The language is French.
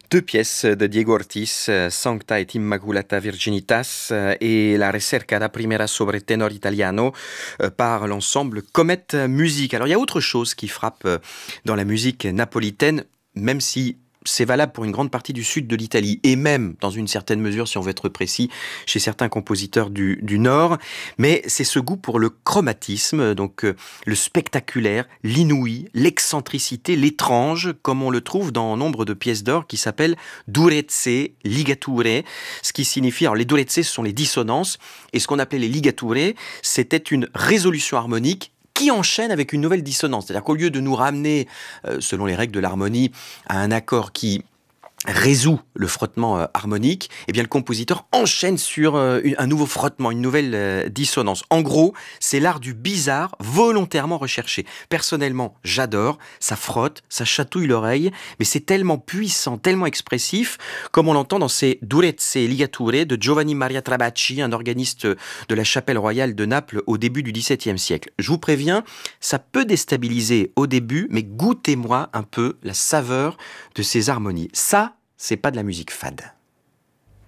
Deux pièces de Diego Ortiz, Sancta et Immaculata Virginitas et La Ricerca da Primera sobre Tenor Italiano par l'ensemble Comet Music. Alors il y a autre chose qui frappe dans la musique napolitaine, même si c'est valable pour une grande partie du sud de l'Italie et même, dans une certaine mesure, si on veut être précis, chez certains compositeurs du Nord. Mais c'est ce goût pour le chromatisme, donc le spectaculaire, l'inouï, l'excentricité, l'étrange, comme on le trouve dans nombre de pièces d'or qui s'appellent durezze, ligature, ce qui signifie, alors les durezze, ce sont les dissonances, et ce qu'on appelait les ligature, c'était une résolution harmonique qui enchaîne avec une nouvelle dissonance. C'est-à-dire qu'au lieu de nous ramener, selon les règles de l'harmonie, à un accord qui résout le frottement harmonique, eh bien le compositeur enchaîne sur un nouveau frottement, une nouvelle dissonance. En gros, c'est l'art du bizarre volontairement recherché. Personnellement, j'adore, ça frotte, ça chatouille l'oreille, mais c'est tellement puissant, tellement expressif, comme on l'entend dans ces durezze e ligature de Giovanni Maria Trabacci, un organiste de la chapelle royale de Naples au début du XVIIe siècle. Je vous préviens, ça peut déstabiliser au début, mais goûtez-moi un peu la saveur de ces harmonies. Ça, c'est pas de la musique fade.